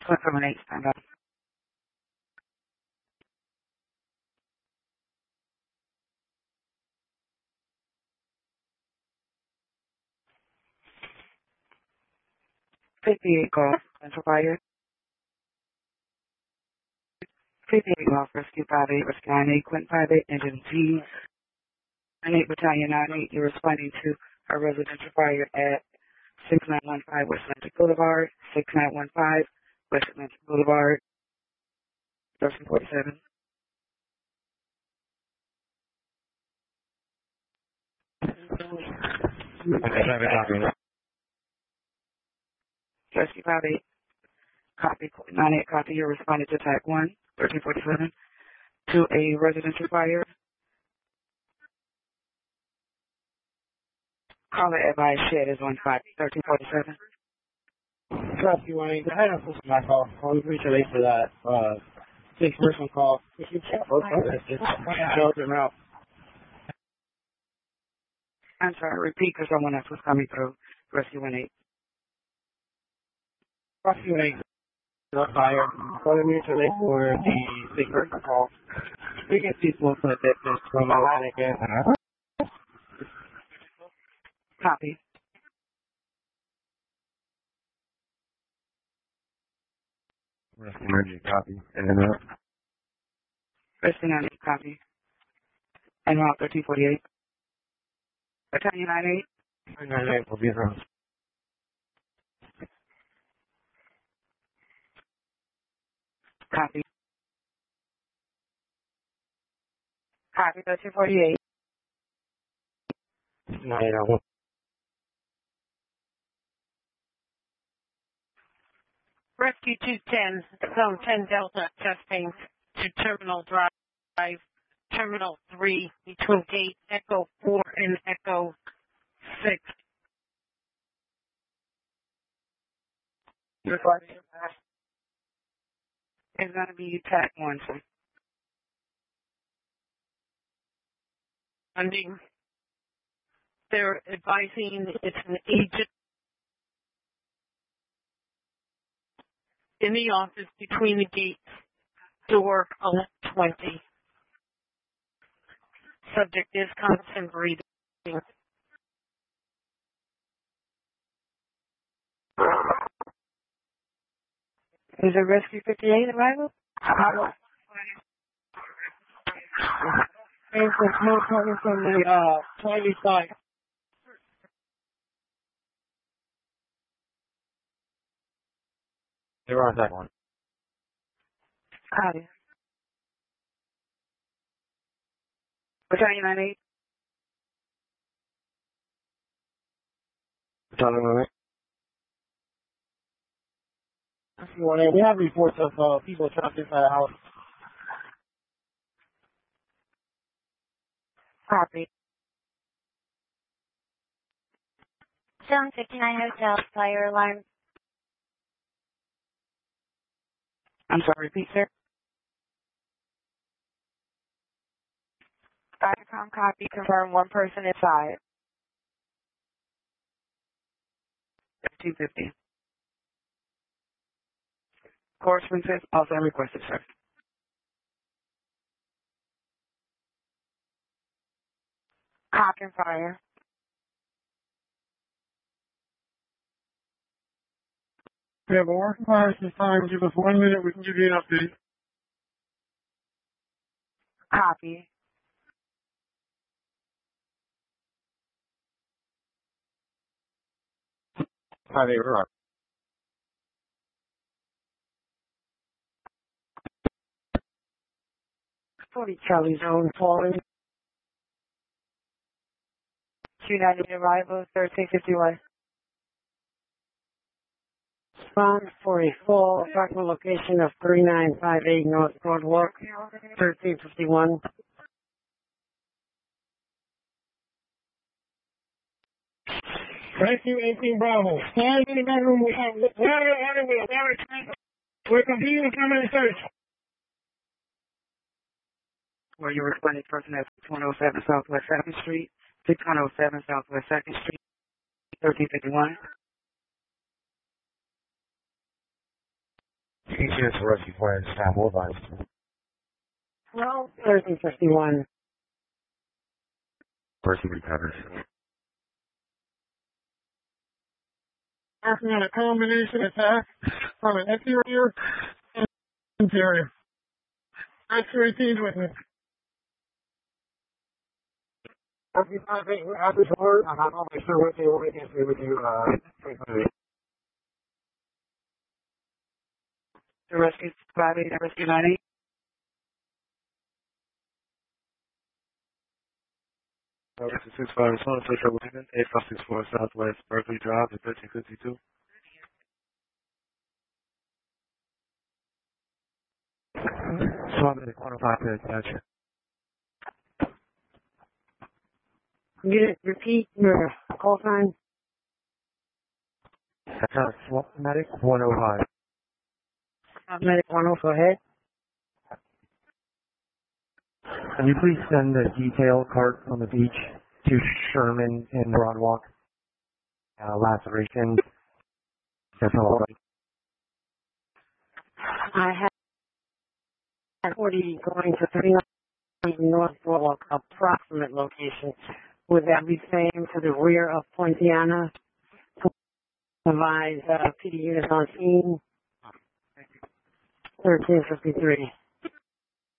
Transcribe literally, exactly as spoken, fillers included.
one seven eight, stand up. fifty-eight calls, Central Fire. fifty-eight calls, Rescue five eight, Rescue nine eight, Quentin five eight, Engine G. nine eight Battalion nine eight, you're responding to a residential fire at six nine one five West Atlantic Boulevard, six nine one five West Atlantic Boulevard, thirteen forty-seven. Rescue five eight, copy, nine eight, copy, you're responding to Type one, thirteen forty-seven, to a residential fire. Caller advised shed is on five, thirteen forty-seven. Rescue one eight, I had a full my call. I was pretty late for that. Uh, six person call. If you check both of us, just show them out. I'm sorry, repeat because someone else was coming through. Rescue one eight. Rescue one eight, not fire. Calling me too late for the six person call. We get people for the distance from Atlantic and Copy. Rescue nine eight, copy. And then uh, Rescue nine eight, copy. And route thirteen forty-eight. Battalion nine eight. nine eight will be around. Copy. Copy, thirteen forty-eight. nine eight oh one. Rescue two ten, Zone ten Delta, testing to Terminal Drive, Terminal three, between Gate Echo four and Echo six. Recording. It's going to be Type one, sir. Funding. They're advising it's an agent in the office between the gates, door eleven twenty. Subject is constant breathing. Is it Rescue fifty-eight arrival? And some smoke coming from the uh twenty side. They're on that one. Copy. Battalion nine eight. Battalion nine eight. Rescue one eight, we have reports of uh, people trapped inside the house. Copy. Zone fifty-nine Hotel, fire alarm. I'm sorry, repeat, sir. Viacom copy, confirm one person inside. two fifty. Correspondence also requested, sir. Cock and fire. We have a working fire this time. Give us one minute. We can give you an update. Copy. Hi, they were. forty Charlie Zone falling. two ninety arrival, thirteen fifty-one. Response for a full approximate location of three nine five eight North Boardwalk, thirteen fifty-one. Rescue eighteen Bravo. Stand in the bedroom. We have we're completing the permanent search. Where you responded person at six one oh seven Southwest second Street, six one oh seven Southwest second Street, thirteen fifty-one. thirteen units for rescue plan, staff will advise. Well, thirteen fifty-one. Rescue patterns. Acting on a combination attack from an exterior and interior. X-ray teams with me. Rescue five eight, we're happy to work. I'm not always sure what they will make it with you, uh, The rescue five eight and rescue nine eight. Rescue six five, respond to trouble Lincoln, eight five six four Southwest Berkeley Drive, to thirteen fifty-two. Swap at one oh five to attach. Unit, repeat your call sign. Attack swap medic one oh five. Medic one oh, go ahead. Can you please send the detail cart on the beach to Sherman and Broadwalk? Uh, laceration. That's all right. I have forty going to thirty-nine North Broadwalk, approximate location. Would that be same to the rear of Poinciana? Advise uh, P D units on scene. thirteen fifty-three.